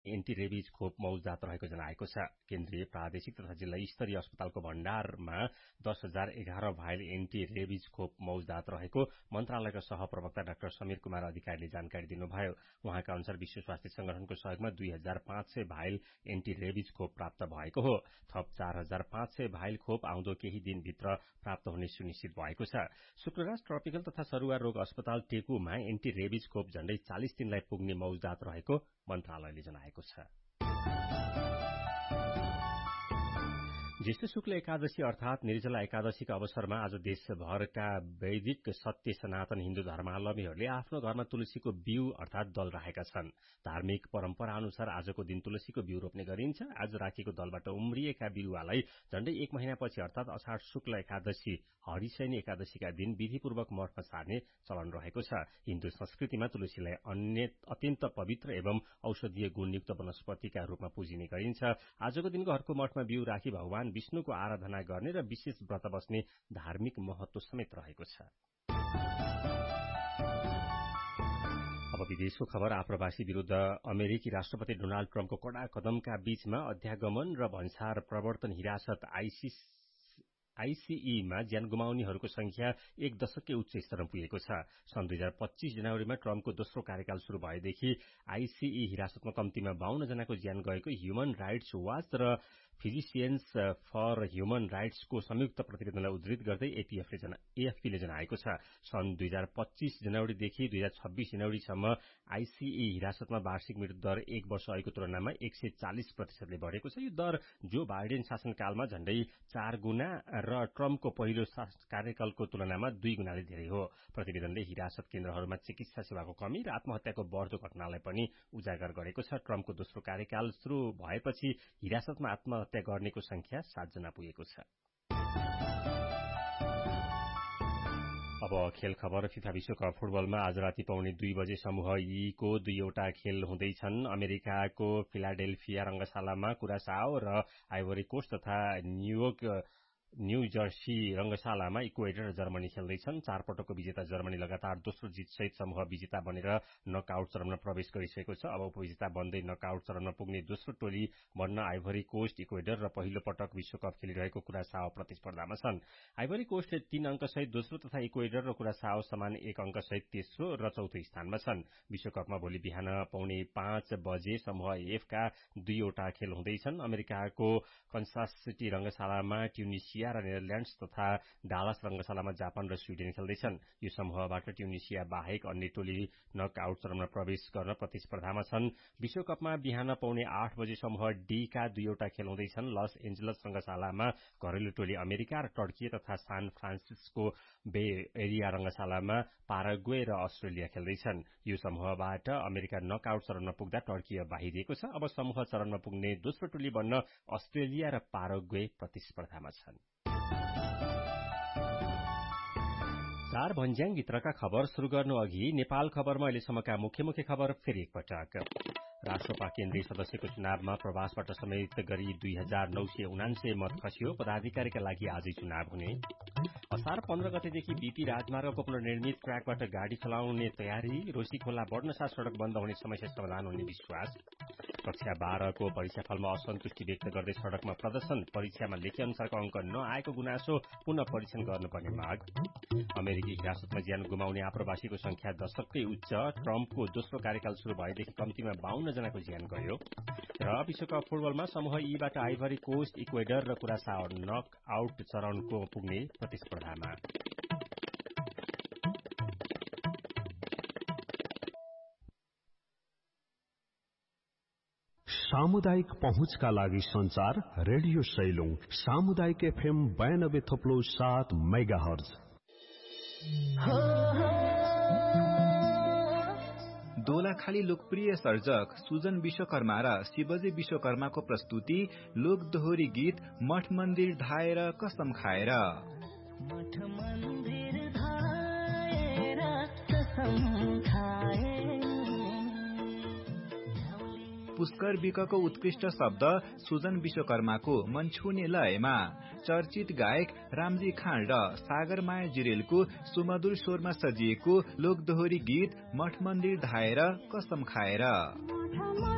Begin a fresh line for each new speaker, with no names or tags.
Anti rabies खोप मौजदात रहेको जनाएको छ। केन्द्रीय प्रादेशिक तथा जिल्ला स्तरीय अस्पतालको भण्डारमा 10,011 भाइल एन्टी रेबिज खोप मौजदात रहेको मन्त्रालयका सहप्रवक्ता डाक्टर समीर कुमार अधिकारीले जानकारी दिनुभयो। उहाँका अनुसार विश्व स्वास्थ्य संगठनको सहयोगमा 2,500 भाइल एन्टी रेबिज खोप प्राप्त भएको हो। थप 4,500 भाइल खोप आउँदो केही दिनभित्र प्राप्त हुने सुनिश्चित भएको छ। शुक्रराज ट्रपिकल तथा सरुवा रोग अस्पताल टेकुमा एन्टी रेबिज खोप झण्डै 40 दिनलाई पुग्ने मौजदात रहेको मन्त्रालयले जनाएको छ। ज्येष्ठ शुक्ल एकादशी अर्थात निर्जला एकादशीका अवसरमा आज देशभरका वैदिक सत्य सनातन हिन्दू धर्मावलम्बीहरूले आफ्नो घरमा तुलसीको बिउ अर्थात दल राखेका छन्। धार्मिक परम्परा अनुसार आजको दिन तुलसीको बिउ रोप्ने गरिन्छ। आज राखेको दलबाट उम्रिएका बिरुवालाई झण्डै 1 महिनापछि अर्थात अषाढ शुक्ल एकादशी हरिशयनी एकादशीका दिन विधिपूर्वक मठमा सार्ने चलन रहेको छ। हिन्दू संस्कृतिमा तुलसीलाई अत्यन्त पवित्र एवं औषधीय गुणयुक्त वनस्पतिका रूपमा पुजिने गरिन्छ। आजको दिन घरको मठमा बिउ राखी भगवान विष्णुको आराधना गर्ने र विशेष व्रत बस्ने धार्मिक महत्व समेत रहेको छ। अब विदेशको खबर। आप्रवासी विरूद्ध अमेरिकी राष्ट्रपति डोनाल्ड ट्रम्पको कड़ा कदमका बीचमा अध्यागमन र भन्सार प्रवर्तन हिरासत आईसीईमा ज्यान गुमाउनेहरूको संख्या 1 दशककै उच्च स्तरमा पुगेको छ। सन् 2025 जनवरीमा ट्रम्पको दोस्रो कार्यकाल शुरू भएदेखि आईसीई हिरासतमा कम्तीमा 52 जनाको ज्यान गएको ह्युमन राइट्स वाच र फिजिसियन्स फर ह्युमन राइट्सको संयुक्त प्रतिवेदनलाई उद्धृत गर्दै एएफपीले जनाएको छ। सन् 2025 जनवरीदेखि 2026 जनवरीसम्म आईसीई हिरासतमा वार्षिक मृत्यु दर 1 वर्ष अघिको तुलनामा 140% बढ़ेको छ। यो दर जो बाइडेन शासनकालमा झण्डै 4 गुणा र ट्रम्पको पहिलो कार्यकालको तुलनामा 2 गुणाले धेरै हो। प्रतिवेदनले हिरासत केन्द्रहरूमा चिकित्सा सेवाको कमी र आत्महत्याको बढ़दो घटनालाई पनि उजागर गरेको छ। ट्रम्पको दोस्रो कार्यकाल शुरू भएपछि हिरासतमा आत्महत्या गर्नेको संख्या 7 जना पुगेको छ। अब खेल खबर। फिफा विश्वकप फुटबलमा आज राति पाउने 2 बजे समूह ईको 2वटा खेल हुँदैछन्। अमेरिकाको फिलाडेल्फिया रंगशालामा कुरासाओ र आइभरी कोस्ट तथा न्यू जर्सी रंगशालामा इक्वेडर र जर्मनी खेल्दैछन्। 4 पटकको विजेता जर्मनी लगातार दोस्रो जितसहित समूह विजेता बनेर नकआउट चरणमा प्रवेश गरिसकेको छ। अब उपविजेता बन्दै नकआउट चरणमा पुग्ने दोस्रो टोली बन्न आइभरी कोस्ट, इक्वेडर र पहिलो पटक विश्वकप खेलिरहेको कुरासाओ प्रतिस्पर्धामा छन्। आइभरी कोस्ट 3 अंकसहित दोस्रो तथा इक्वेडर र कुरासाओ समान 1 अंकसहित तेस्रो र चौथो स्थानमा छन्। विश्वकपमा भोलि बिहान पाउने 5 बजे समूह एफ का 2वटा खेल हुँदैछन्। अमेरिकाको कन्सास सिटी रंगशालामा ट्युनिसिया र नेदरल्याण्ड्स तथा डालास रंगशालामा जापान र स्वीडेन खेल्दैछन्। यो समूहबाट ट्युनिसिया बाहेक अन्य टोली नकआउट चरणमा प्रवेश गर्न प्रतिस्पर्धामा छन्। विश्वकपमा बिहान पाउने 8 बजे समूह डी का 2वटा खेल हुँदैछन्। लस एन्जलस रंगशालामा घरेलु टोली अमेरिका र टर्की तथा सान फ्रान्सिस्को बे एरिया रंगशालामा पाराग्वे र अस्ट्रेलिया खेल्दैछन्। यो समूहबाट अमेरिका नकआउट चरणमा पुग्दा टर्की बाहिरिएको छ। अब समूह चरणमा पुग्ने दोस्रो टोली बन्न अस्ट्रेलिया र पाराग्वे प्रतिस्पर्धामा छन्। 4 भन्ज्याङ भित्रका खबर शुरू गर्नु अघि नेपाल खबरमा अहिलेसम्मका मुख्य खबर फेरि एकपटक। राष्ट्रपा केन्द्रीय सदस्यको चुनावमा प्रवासबाट समेत गरी 2,979 मत खस्यो। पदाधिकारीका लागि आजै चुनाव हुने। असार 15 गतेदेखि बीपी राजमार्गको पुनर्निर्मित ट्र्याकबाट गाड़ी चलाउने तयारी। रोशी खोला बढ्नसाथ सड़क बन्द हुने समस्या समाधान हुने विश्वास। कक्षा 12 को परीक्षाफलमा असन्तुष्टि व्यक्त गर्दै सड़कमा प्रदर्शन। परीक्षामा लेखे अनुसारको अंक नआएको गुनासो, पुनः परीक्षण गर्नुपर्ने माग। अमेरिकी हिरासतमा ज्यान गुमाउने आप्रवासीको संख्या दशककै उच्च। ट्रम्पको दोस्रो कार्यकाल शुरू भएदेखि कम्तीमा 52 जनाको ज्यान गयो। र विश्वकप फुटबलमा समूह ईबाट आइभरी कोस्ट, इक्वेडर र कुरासाओ नक आउट चरणको पुग्ने प्रतिस्पर्धामा।
सामुदायिक पहुँचका लागि संचार रेडियो सैलुङ सामुदायिक एफएम 92.7 मेगाहर्ज।
दोलाखाली लोकप्रिय सर्जक सुजन विश्वकर्मा र शिवजी विश्वकर्माको प्रस्तुति लोक दोहोरी गीत मठ मन्दिर धाएर कसम खाएर। मठ मन्दिर धाएर कसम खाएर। पुष्कर विकको उत्कृष्ट शब्द सुजन विश्वकर्माको मन छुने लयमा चर्चित गायक रामजी खाँड र सागरमाया जिरेलको सुमधुर स्वरमा सजिएको लोक दोहोरी गीत मठ मन्दिर धाएर कसम खाएर।